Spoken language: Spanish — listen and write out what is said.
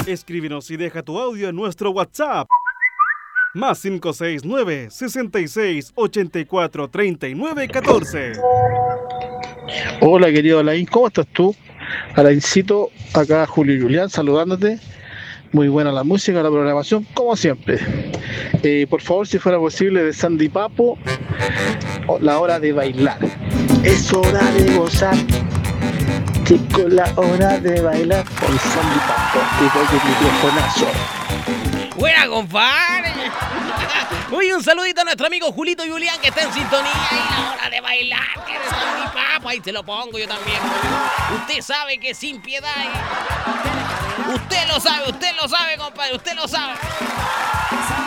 Escríbenos y deja tu audio en nuestro WhatsApp. Más 569-66-84-39-14. Hola querido Alain, ¿cómo estás tú? Alaincito, acá Julio Julián saludándote. Muy buena la música, la programación, como siempre. Por favor, si fuera posible, de Sandy Papo, La Hora de Bailar. Es hora de gozar. Llegó la hora de bailar con Sandy Papo. Y voy de microfonazo. ¡Buena, compadre! Oye, un saludito a nuestro amigo Julito Julián, que está en sintonía. Y La Hora de Bailar, que eres mi papá. Ahí te lo pongo yo también. Usted sabe que sin piedad. Usted lo sabe, compadre. Usted lo sabe.